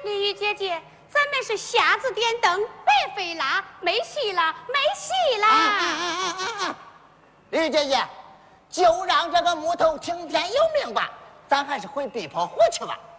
丽玉姐姐，咱们是瞎子点灯，白费啦，没戏啦，没戏啦！ 丽玉姐姐，就让这个木头听天由命吧，咱还是回地坡湖去吧。